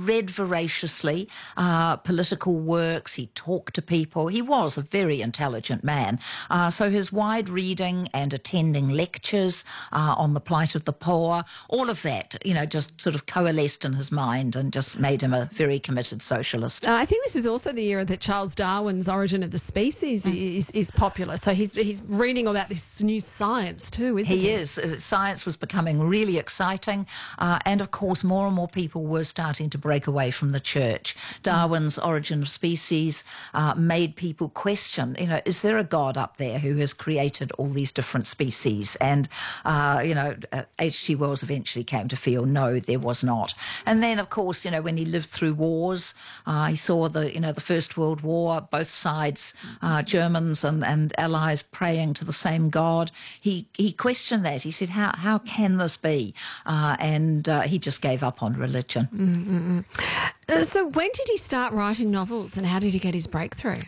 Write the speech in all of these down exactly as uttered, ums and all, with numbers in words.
read voraciously uh, political works. He talked to people. He was a very intelligent man. Uh, so his wide reading and attending lectures uh, on the plight of the poor, all of that, you know, just sort of coalesced in his mind and just made him a very committed socialist. Uh, I think this is also the era that Charles Darwin's Origin of the Species mm. is, is popular. So he's he's reading about this new science too, isn't he? He is. Uh, Science was becoming really exciting. Uh, and of course, more and more people were starting to break away from the church. Darwin's Origin of Species uh, made people question, you know, is there a God up there who has created all these different species? And, uh, you know, H G Wells eventually came to feel, no, there was not. And then, of course, you know, when he lived through wars, uh, he saw the, you know, the First World War, both sides, uh, Germans and, and Allies praying to the same God. He, he questioned that. He said, how, how can this be? Uh, and uh, he just gave up on religion. Mm-mm. Uh, so when did he start writing novels and how did he get his breakthrough?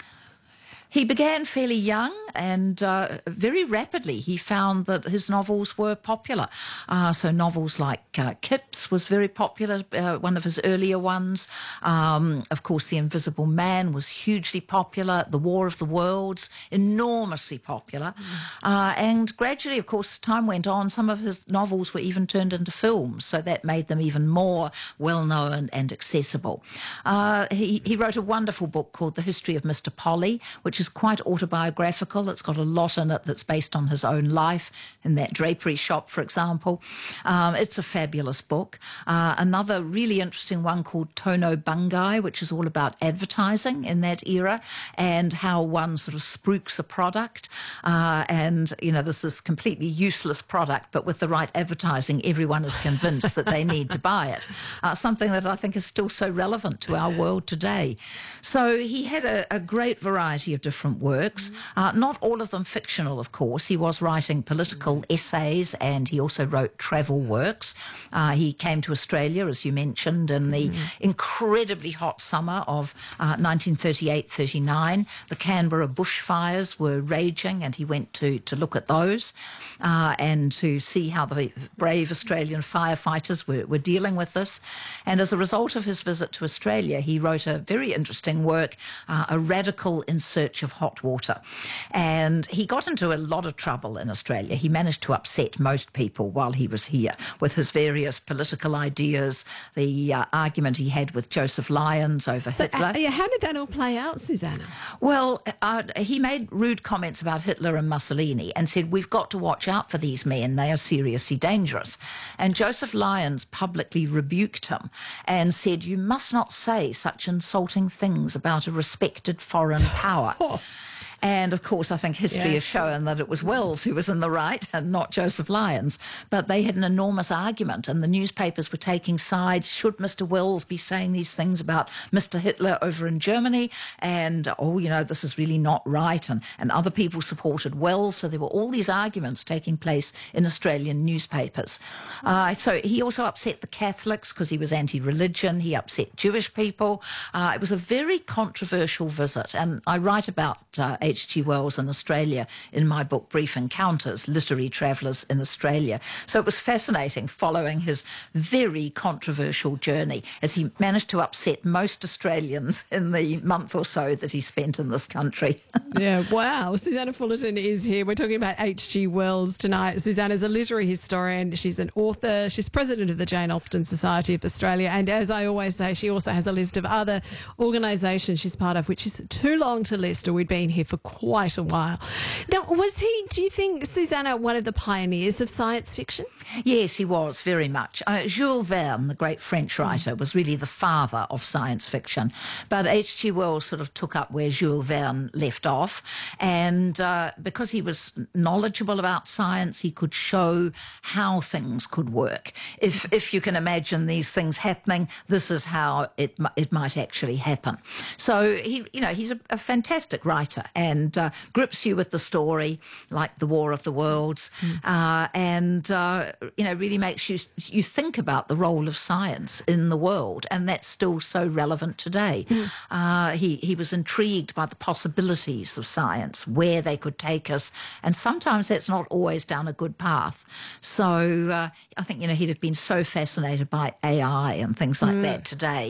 He began fairly young and uh, very rapidly he found that his novels were popular. Uh, so novels like uh, Kipps was very popular, uh, one of his earlier ones. Um, of course, The Invisible Man was hugely popular. The War of the Worlds, enormously popular. Mm. Uh, and gradually, of course, time went on, some of his novels were even turned into films, so that made them even more well-known and accessible. Uh, he, he wrote a wonderful book called The History of Mister Polly, which is quite autobiographical. It's got a lot in it that's based on his own life, in that drapery shop, for example. Um, it's a fabulous book. Uh, another really interesting one called Tono Bungai, which is all about advertising in that era and how one sort of spruiks a product. Uh, and, you know, this is completely useless product, but with the right advertising, everyone is convinced that they need to buy it. Uh, something that I think is still so relevant to our world today. So he had a, a great variety of different different works, uh, not all of them fictional, of course. He was writing political essays and he also wrote travel works. Uh, he came to Australia, as you mentioned, in the mm. incredibly hot summer of uh, nineteen thirty-eight thirty-nine. The Canberra bushfires were raging and he went to, to look at those uh, and to see how the brave Australian firefighters were, were dealing with this. And as a result of his visit to Australia, he wrote a very interesting work, uh, A Radical in Search of Hot Water. And he got into a lot of trouble in Australia. He managed to upset most people while he was here with his various political ideas, the uh, argument he had with Joseph Lyons over so, Hitler. Uh, yeah, how did that all play out, Susanna? Well, uh, he made rude comments about Hitler and Mussolini and said, we've got to watch out for these men. They are seriously dangerous. And Joseph Lyons publicly rebuked him and said, you must not say such insulting things about a respected foreign power. Oh. And, of course, I think history yes. has shown that it was Wells who was in the right and not Joseph Lyons. But they had an enormous argument and the newspapers were taking sides. Should Mister Wells be saying these things about Mister Hitler over in Germany? And, oh, you know, this is really not right. And, and other people supported Wells. So there were all these arguments taking place in Australian newspapers. Uh, so he also upset the Catholics because he was anti-religion. He upset Jewish people. Uh, it was a very controversial visit. And I write about uh, H G Wells in Australia in my book Brief Encounters, Literary Travellers in Australia. So it was fascinating following his very controversial journey as he managed to upset most Australians in the month or so that he spent in this country. Yeah, wow. Susanna Fullerton is here. We're talking about H G Wells tonight. Susanna's a literary historian. She's an author. She's president of the Jane Austen Society of Australia. And as I always say, she also has a list of other organisations she's part of, which is too long to list, or we'd been here for quite a while. Now, was he, do you think, Susanna, one of the pioneers of science fiction? Yes, he was, very much. Uh, Jules Verne, the great French writer, was really the father of science fiction. But H G Wells sort of took up where Jules Verne left off. And uh, because he was knowledgeable about science, he could show how things could work. If if you can imagine these things happening, this is how it, it might actually happen. So, he, you know, he's a, a fantastic writer. And and uh, grips you with the story, like The War of the Worlds, mm. uh, and, uh, you know, really makes you, you think about the role of science in the world, and that's still so relevant today. Mm. Uh, he, he was intrigued by the possibilities of science, where they could take us, and sometimes that's not always down a good path. So uh, I think, you know, he'd have been so fascinated by A I and things like mm. that today.